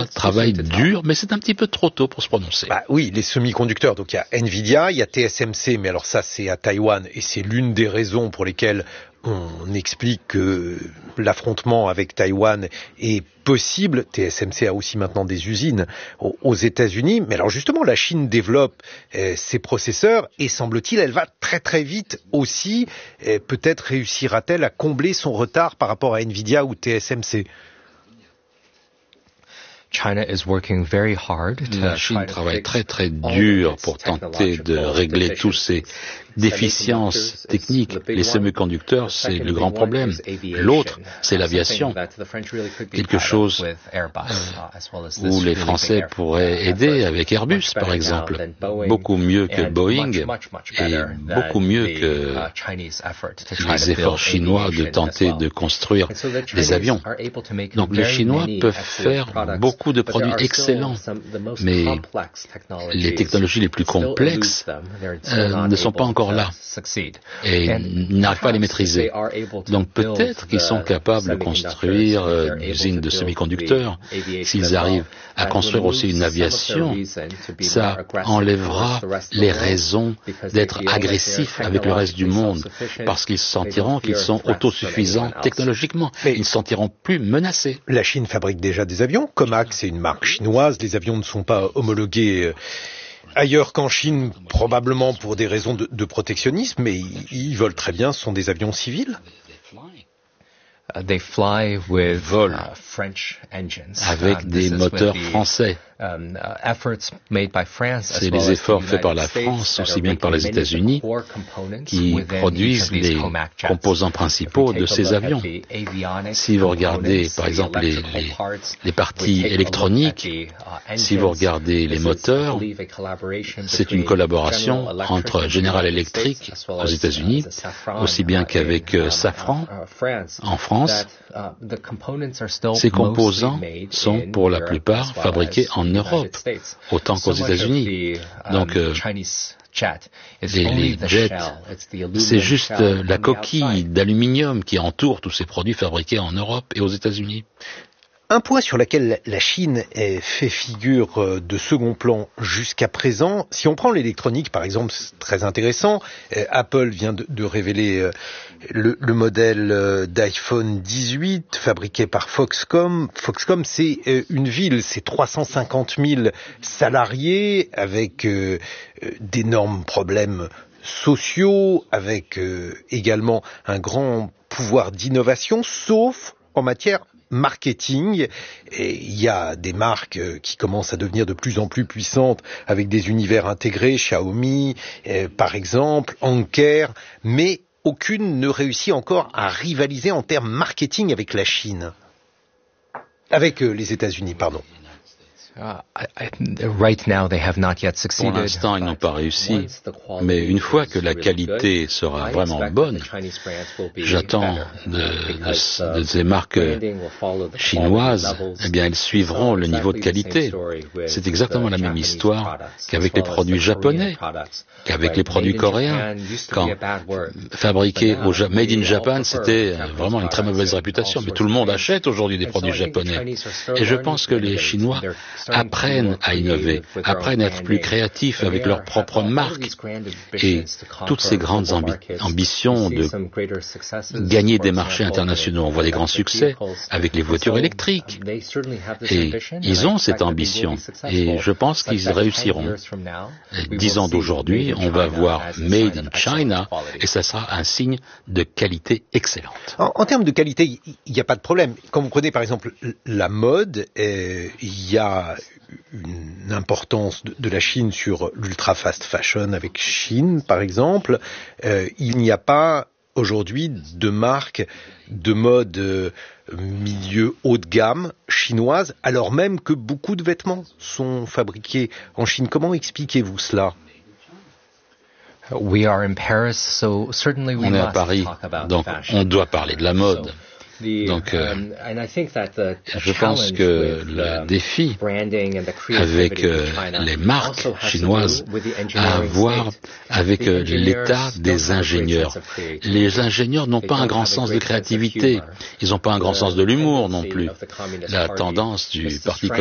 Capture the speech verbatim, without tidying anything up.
Chinois travaillent dur, mais c'est un petit peu trop tôt pour se prononcer. Bah oui, les semi-conducteurs, donc il y a Nvidia, il y a T S M C, mais alors ça c'est à Taïwan, et c'est l'une des raisons pour lesquelles on explique que l'affrontement avec Taïwan est possible. T S M C a aussi maintenant des usines aux États-Unis. Mais alors justement, la Chine développe euh, ses processeurs et semble-t-il, elle va très très vite aussi. Euh, peut-être réussira-t-elle à combler son retard par rapport à Nvidia ou T S M C. China is working very hard to La Chine travaille très très dur pour tenter de régler tous ces déficiences techniques. Les semi-conducteurs, c'est le grand problème. L'autre, c'est l'aviation. Quelque chose où les Français pourraient aider avec Airbus, par exemple. Beaucoup mieux que Boeing et beaucoup mieux que les efforts chinois de tenter de construire des avions. Donc les Chinois peuvent faire beaucoup de produits excellents, mais les technologies les plus complexes euh, ne sont pas encore là et n'arrivent pas à les maîtriser. Donc peut-être qu'ils sont capables de construire euh, une usine de semi-conducteurs. S'ils arrivent à construire aussi une aviation, ça enlèvera les raisons d'être agressifs avec le reste du monde, parce qu'ils sentiront qu'ils sont autosuffisants technologiquement. Ils ne se sentiront plus menacés. La Chine fabrique déjà des avions. Comac, c'est une marque chinoise. Les avions ne sont pas homologués ailleurs qu'en Chine, probablement pour des raisons de, de protectionnisme, mais ils, ils volent très bien, ce sont des avions civils. Uh, they fly with volent uh, French engines. Avec um, des moteurs français. Um, uh, efforts made by France, C'est les efforts faits par la France, aussi bien que par les États-Unis, qui produisent les composants principaux de ces avions. Si vous regardez, par exemple, les, les, les parties électroniques, si vous regardez les moteurs, c'est une collaboration entre General Electric aux États-Unis, aussi bien qu'avec euh, Safran en France. Ces composants sont pour la plupart fabriqués en Europe, autant qu'aux États-Unis. Donc, euh, les, les jets, c'est juste euh, la coquille d'aluminium qui entoure tous ces produits fabriqués en Europe et aux États-Unis. Un point sur lequel la Chine fait figure de second plan jusqu'à présent, si on prend l'électronique par exemple, c'est très intéressant. Apple vient de, de révéler le, le modèle d'iPhone dix-huit fabriqué par Foxconn. Foxconn, c'est une ville, c'est trois cent cinquante mille salariés avec euh, d'énormes problèmes sociaux, avec euh, également un grand pouvoir d'innovation, sauf en matière marketing. Et il y a des marques qui commencent à devenir de plus en plus puissantes avec des univers intégrés, Xiaomi euh, par exemple, Anker, mais aucune ne réussit encore à rivaliser en termes marketing avec la Chine, avec euh, les États-Unis, pardon. Pour l'instant, ils n'ont pas réussi, mais une fois que la qualité sera vraiment bonne, j'attends de, de, de ces marques chinoises, eh bien, elles suivront le niveau de qualité. C'est exactement la même histoire qu'avec les produits japonais, qu'avec les produits coréens. Quand fabriqué au Made in Japan, c'était vraiment une très mauvaise réputation, mais tout le monde achète aujourd'hui des produits japonais. Et je pense que les Chinois apprennent à innover, apprennent à être plus créatifs avec leurs propres marques et toutes ces grandes ambi- ambitions de gagner des marchés internationaux. On voit des grands succès avec les voitures électriques et ils ont cette ambition et je pense qu'ils réussiront. Dix ans d'aujourd'hui, on va voir Made in China et ça sera un signe de qualité excellente. En, en termes de qualité, il n'y a pas de problème. Quand vous prenez par exemple la mode, euh, il y a une importance de, de la Chine sur l'ultra fast fashion avec Chine, par exemple. Euh, il n'y a pas aujourd'hui de marque de mode euh, milieu haut de gamme chinoise, alors même que beaucoup de vêtements sont fabriqués en Chine. Comment expliquez-vous cela ? We are in Paris, so certainly we on est à must Paris, talk about donc fashion. On doit parler de la mode. So, the, donc, euh, um, and I think that the, the je pense que le défi avec euh, les marques chinoises a à voir avec euh, l'état des ingénieurs. Les ingénieurs n'ont pas un grand sens de créativité, ils n'ont pas un grand sens de l'humour non plus. La tendance du Parti